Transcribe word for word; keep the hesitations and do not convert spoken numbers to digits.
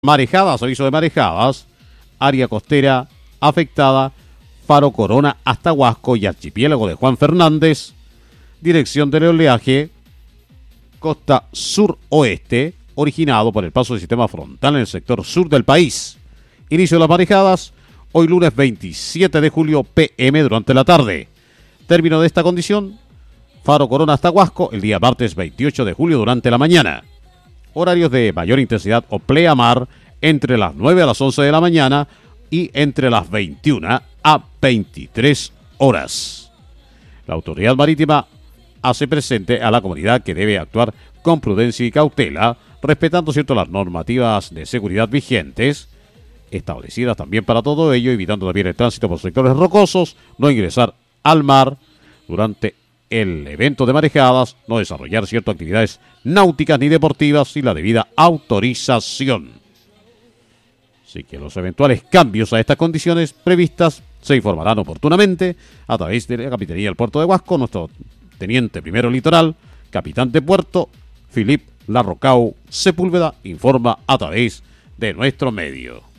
Marejadas, aviso de marejadas, área costera afectada, Faro Corona hasta Huasco y archipiélago de Juan Fernández, dirección del oleaje, costa sur-oeste, originado por el paso del sistema frontal en el sector sur del país. Inicio de las marejadas, hoy lunes veintisiete de julio, P M durante la tarde. Término de esta condición, Faro Corona hasta Huasco, el día martes veintiocho de julio durante la mañana. Horarios de mayor intensidad o pleamar entre las nueve a las once de la mañana y entre las veintiuna a veintitrés horas. La autoridad marítima hace presente a la comunidad que debe actuar con prudencia y cautela, respetando cierto las normativas de seguridad vigentes, establecidas también para todo ello, evitando también el tránsito por sectores rocosos, no ingresar al mar durante el evento de marejadas, no desarrollar ciertas actividades náuticas ni deportivas sin la debida autorización. Así que los eventuales cambios a estas condiciones previstas se informarán oportunamente a través de la Capitanía del Puerto de Huasco. Nuestro teniente primero litoral, capitán de puerto, Filip Larrocau Sepúlveda, informa a través de nuestro medio.